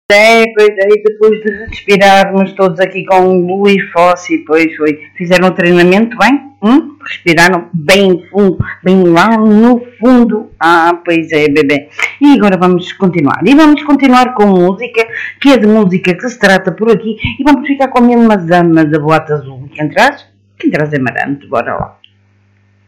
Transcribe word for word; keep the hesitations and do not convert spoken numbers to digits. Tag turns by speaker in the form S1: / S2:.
S1: É, pois é, e depois de respirarmos todos aqui com o Luís Fossi, pois foi, fizeram um treinamento bem, hum? Respiraram bem fundo, bem lá no fundo. Ah, pois é, bebê. E agora vamos continuar. E vamos continuar com música, que é de música que se trata por aqui, e vamos ficar com a mesma zama da boate azul. Quem traz? Quem traz é Marante, bora lá.